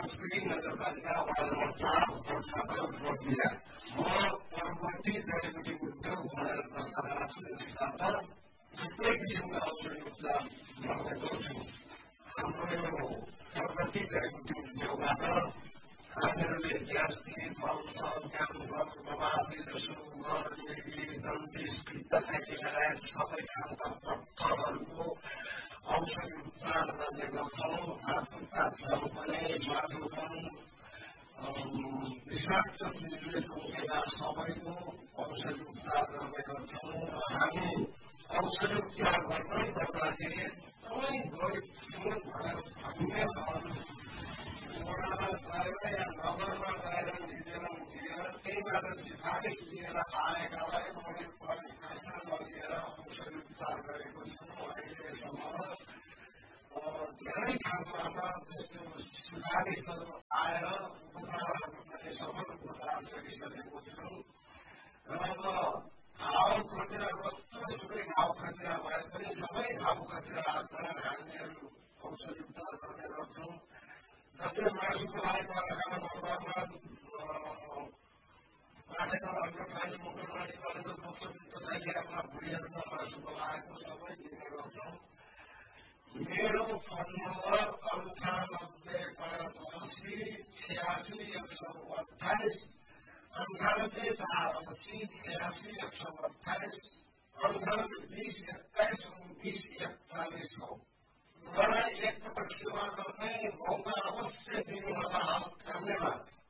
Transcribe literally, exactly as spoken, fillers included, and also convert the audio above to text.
स्त्री नगरपालिका ward number चार गोठापल बर्दिया। म परवर्ती जडीबुटी उद्योग भनेर प्रस्ताव राख्छु। यसबाट थुप्रै किसिमका औषधि उपचार गर्ने गर्छु। हाम्रो यो परवर्ती जडीबुटी उद्योगबाट हामीहरूले ग्यास्ट्रिक, अल्सर, क्यान्सर, बवासिर, सुगर, निरी, जन्डिस, पित्तदेखि लगायत सबै खालका पत्थरहरूको औषधि उपचार गर्ने गर्छौँ। हातखुट्टा झम्पने, माथुपन, विषाक्त चिजले टोकेका सबैको औषधि उपचार गर्ने गर्छौँ। हामी औषधि उपचार गर्दै गर्दाखेरि एकदमै गरिब छौँ भनेर भन्ने वडामा गएर या नगरमा गएर निवेदन दिएर त्यहीबाट सिफारिस लिएर आएकालाई मैले परीक्षा गरिएर औषधि उपचार गरेको छु। अहिलेसम्म धेरै ठाउँबाट त्यस्तो सिफारिसहरू आएर उपचारहरू पनि सफल उपचार गरिसकेको छु। र अब घाउ खतिरा कस्तो सुकै घाउ खतिरा भए पनि सबै घाउ खतिराहरूमा हामीहरू औषधि उपचार गर्ने गर्छौँ। जस्तै मासुको लागि पराखाना नगरमा माछेको रङ्ग पानी मुखमाडी गरेको पक्षपित्त चाहिएका बुढीहरूमा मासुको लागेको सबै दिने गर्छौँ। मेरो फोन नम्बर अन्ठानब्बे पचासी छ्यासी एक सौ अठाइस अन्ठानब्बे चार अस्सी छ्यासी एक सौ अठाइस अन्ठानब्बे बिस एक्काइस उन्तिस एकचालिस हो। मलाई एकपटक सेवा गर्ने मौका अवश्य दिनुहोला। हस्, धन्यवाद।